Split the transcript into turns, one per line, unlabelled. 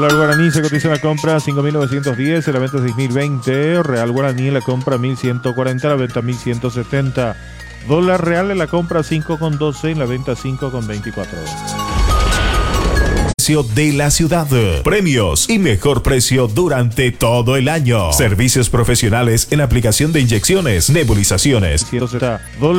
Dólar guaraní se cotiza en la compra 5.910, en la venta 6.020. Real guaraní en la compra 1.140, en la venta 1.170. Dólar real en la compra 5,12, en la venta 5,24.
De la ciudad, premios y mejor precio durante todo el año. Servicios profesionales en aplicación de inyecciones, nebulizaciones.
Dólar